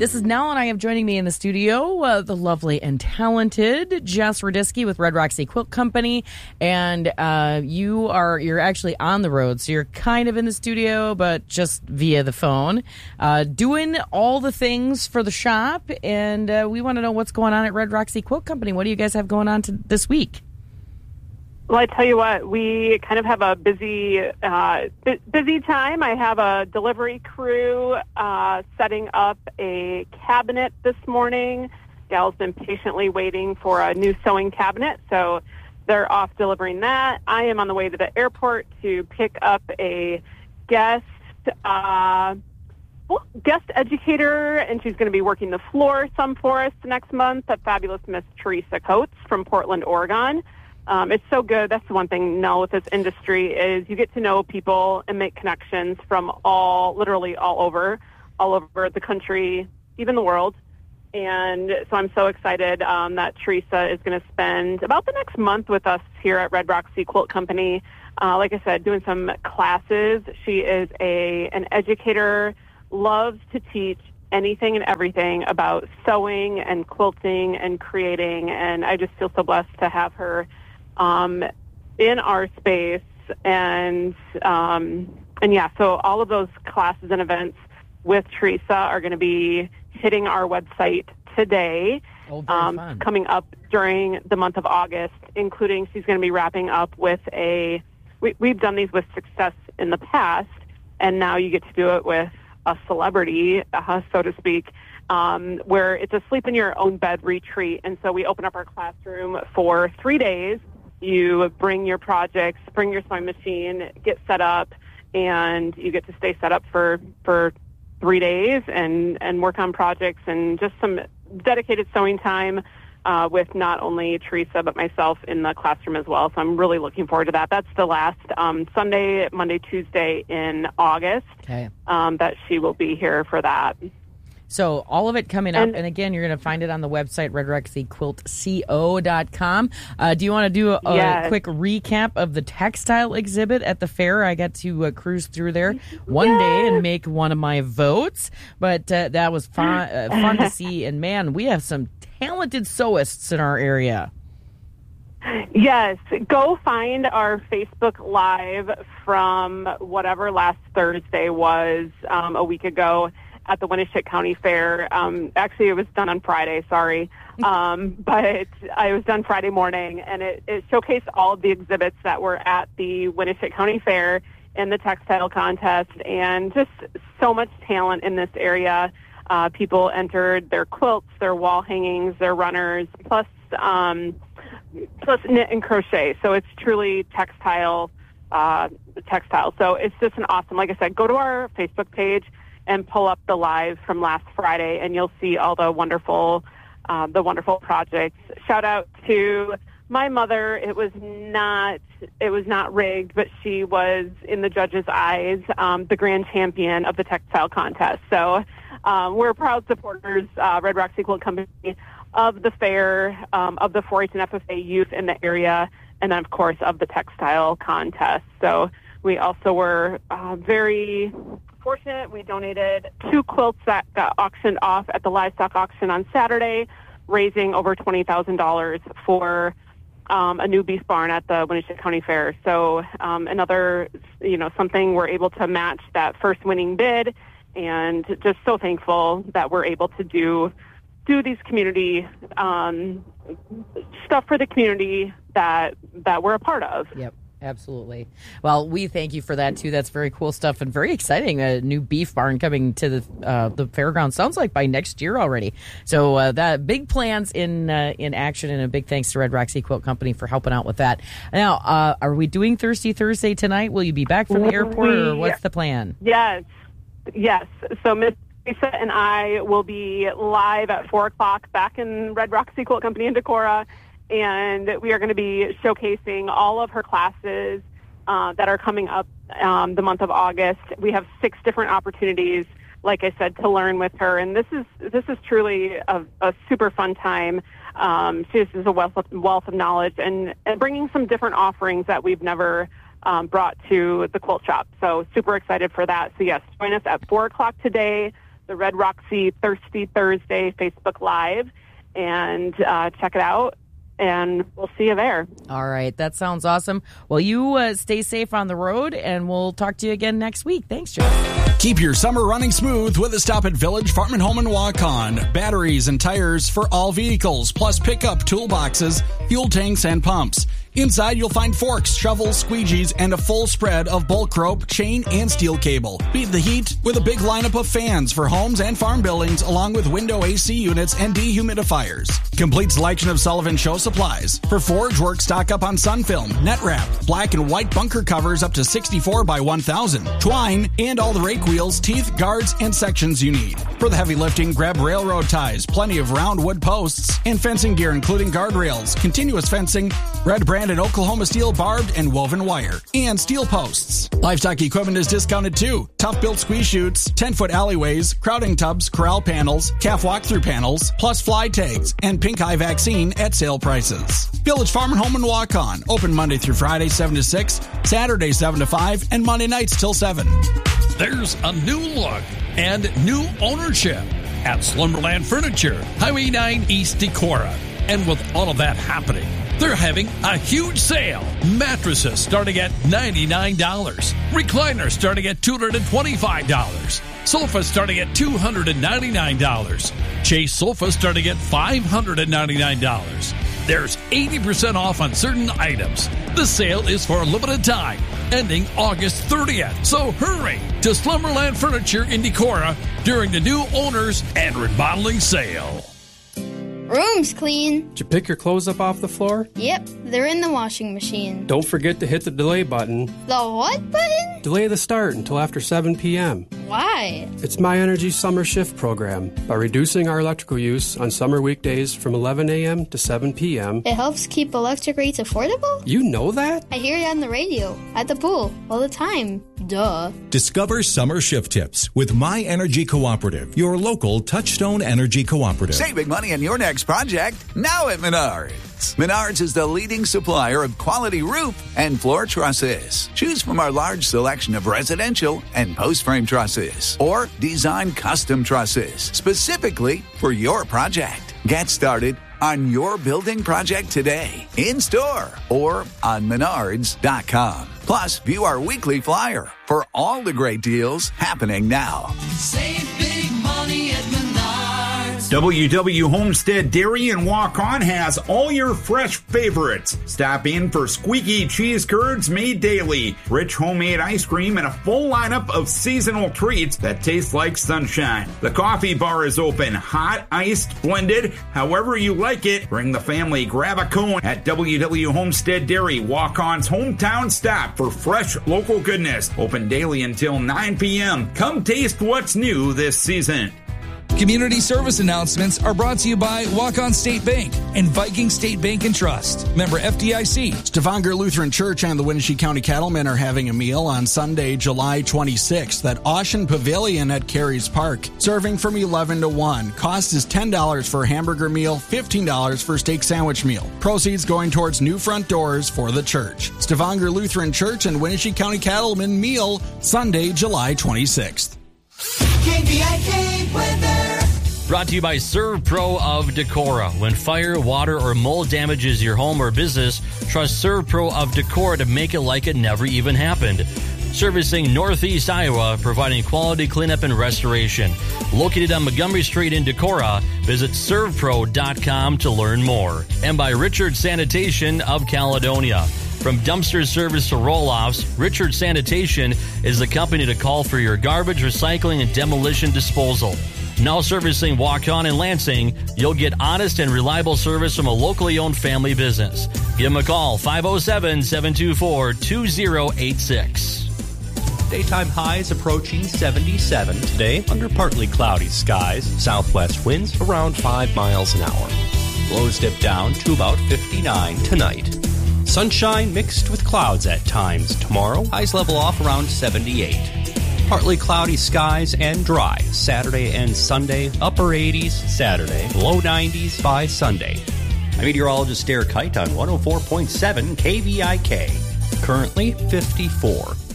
This is Nell, and I have joining me in the studio the lovely and talented Jess Radisky with Red Roxy Quilt Company. And you're actually on the road, so you're kind of in the studio, but just via the phone, doing all the things for the shop. And we want to know what's going on at Red Roxy Quilt Company. What do you guys have going on this week? Well, I tell you what, we kind of have a busy time. I have a delivery crew setting up a cabinet this morning. Gal's been patiently waiting for a new sewing cabinet, so they're off delivering that. I am on the way to the airport to pick up a guest educator, and she's going to be working the floor some for us next month. A fabulous Miss Teresa Coates from Portland, Oregon. It's so good. That's the one thing, Nell, with this industry is you get to know people and make connections from literally all over the country, even the world. And so I'm so excited that Teresa is going to spend about the next month with us here at Red Roxy Quilt Company. Like I said, doing some classes. She is an educator, loves to teach anything and everything about sewing and quilting and creating. And I just feel so blessed to have her in our space, and yeah, so all of those classes and events with Teresa are going to be hitting our website today, coming up during the month of August, including she's going to be wrapping up with we've done these with success in the past, and now you get to do it with a celebrity, so to speak, where it's a sleep in your own bed retreat. And so we open up our classroom for 3 days. You bring your projects, bring your sewing machine, get set up, and you get to stay set up for 3 days and work on projects and just some dedicated sewing time with not only Teresa but myself in the classroom as well. So I'm really looking forward to that. That's the last Sunday, Monday, Tuesday in August that she will be here for that. So all of it coming up, and again, you're going to find it on the website, redroxyquiltco.com. Do you want to do a quick recap of the textile exhibit at the fair? I got to cruise through there one day and make one of my votes, but that was fun to see. And man, we have some talented sewists in our area. Yes, go find our Facebook Live from whatever last Thursday was a week ago at the Winneshiek County Fair. Actually, it was done on Friday, sorry. But it was done Friday morning, and it showcased all of the exhibits that were at the Winneshiek County Fair in the textile contest, and just so much talent in this area. People entered their quilts, their wall hangings, their runners, plus knit and crochet. So it's truly textile. So it's just an awesome, like I said, go to our Facebook page and pull up the live from last Friday, and you'll see all the wonderful projects. Shout out to my mother. It was not rigged, but she was, in the judges' eyes, the grand champion of the textile contest. So we're proud supporters, Red Roxy Quilt Company, of the fair, of the 4-H and FFA youth in the area, and then, of course, of the textile contest. So we also were very fortunate. We donated 2 quilts that got auctioned off at the livestock auction on Saturday, raising over $20,000 for a new beef barn at the Winneshiek County Fair. So another, something we're able to match that first winning bid, and just so thankful that we're able to do these community stuff for the community that we're a part of. Yep. Absolutely. Well, we thank you for that, too. That's very cool stuff and very exciting. A new beef barn coming to the fairground. Sounds like by next year already. So that big plans in action, and a big thanks to Red Roxy Quilt Company for helping out with that. Now, are we doing Thirsty Thursday tonight? Will you be back from the airport, or what's the plan? Yes. So Miss Teresa and I will be live at 4 o'clock back in Red Roxy Quilt Company in Decorah. And we are going to be showcasing all of her classes that are coming up the month of August. We have 6 different opportunities, like I said, to learn with her. And this is truly a super fun time. She is a wealth of knowledge and bringing some different offerings that we've never brought to the quilt shop. So super excited for that. So yes, join us at 4 o'clock today. the Red Roxy Thirsty Thursday Facebook Live and check it out. And we'll see you there. All right. That sounds awesome. Well, you stay safe on the road, and we'll talk to you again next week. Thanks, Jess. Keep your summer running smooth with a stop at Village Farm and Home and Walk-On. Batteries and tires for all vehicles, plus pickup toolboxes, fuel tanks, and pumps. Inside, you'll find forks, shovels, squeegees, and a full spread of bulk rope, chain, and steel cable. Beat the heat with a big lineup of fans for homes and farm buildings, along with window AC units and dehumidifiers. Complete selection of Sullivan Show supplies. For forge work, stock up on sun film, net wrap, black and white bunker covers up to 64 by 1,000, twine, and all the rake wheels, teeth, guards, and sections you need. For the heavy lifting, grab railroad ties, plenty of round wood posts, and fencing gear, including guardrails, continuous fencing, red brand and Oklahoma steel barbed and woven wire, and steel posts. Livestock equipment is discounted too. Tough-built squeeze chutes, 10-foot alleyways, crowding tubs, corral panels, calf walk-through panels, plus fly tags, and pink eye vaccine at sale prices. Village Farm and Home and Walk-On. Open Monday through Friday, 7 to 6, Saturday, 7 to 5, and Monday nights till 7. There's a new look and new ownership at Slumberland Furniture, Highway 9 East Decorah. And with all of that happening, they're having a huge sale. Mattresses starting at $99. Recliners starting at $225. Sofas starting at $299. Chase sofas starting at $599. There's 80% off on certain items. The sale is for a limited time, ending August 30th. So hurry to Slumberland Furniture in Decorah during the new owners and remodeling sale. Room's clean. Did you pick your clothes up off the floor? Yep, they're in the washing machine. Don't forget to hit the delay button. The what button? Delay the start until after 7 p.m. Why? It's My Energy Summer Shift program. By reducing our electrical use on summer weekdays from 11 a.m. to 7 p.m. It helps keep electric rates affordable? You know that? I hear it on the radio, at the pool, all the time. Duh. Discover summer shift tips with My Energy Cooperative, your local Touchstone Energy Cooperative. Saving money on your next project now at Menards. Menards is the leading supplier of quality roof and floor trusses. Choose from our large selection of residential and post-frame trusses or design custom trusses specifically for your project. Get started on your building project today, in-store or on Menards.com. Plus, view our weekly flyer for all the great deals happening now. Save big money at Menards. WW Homestead Dairy and Walk-On has all your fresh favorites. Stop in for squeaky cheese curds made daily, rich homemade ice cream, and a full lineup of seasonal treats that taste like sunshine. The coffee bar is open, hot, iced, blended, however you like it. Bring the family, grab a cone at WW Homestead Dairy, Walk-On's hometown stop for fresh local goodness. Open daily until 9 p.m. Come taste what's new this season. Community service announcements are brought to you by Walk-On State Bank and Viking State Bank and Trust. Member FDIC. Stavanger Lutheran Church and the Wenatchee County Cattlemen are having a meal on Sunday, July 26th at Ocean Pavilion at Carey's Park. Serving from 11 to 1. Cost is $10 for a hamburger meal, $15 for a steak sandwich meal. Proceeds going towards new front doors for the church. Stavanger Lutheran Church and Wenatchee County Cattlemen meal, Sunday, July 26th. KVIK weather. Brought to you by ServPro of Decorah. When fire, water, or mold damages your home or business, trust ServPro of Decorah to make it like it never even happened. Servicing Northeast Iowa, providing quality cleanup and restoration. Located on Montgomery Street in Decorah, visit servpro.com to learn more. And by Richard Sanitation of Caledonia. From dumpster service to roll-offs, Richard Sanitation is the company to call for your garbage, recycling, and demolition disposal. Now servicing Walk-On and Lansing, you'll get honest and reliable service from a locally owned family business. Give them a call, 507-724-2086. Daytime highs approaching 77 today under partly cloudy skies. Southwest winds around 5 miles an hour. Lows dip down to about 59 tonight. Sunshine mixed with clouds at times tomorrow. Highs level off around 78. Partly cloudy skies and dry Saturday and Sunday. Upper 80s Saturday. Low 90s by Sunday. I'm meteorologist Derek Height on 104.7 KVIK. Currently 54.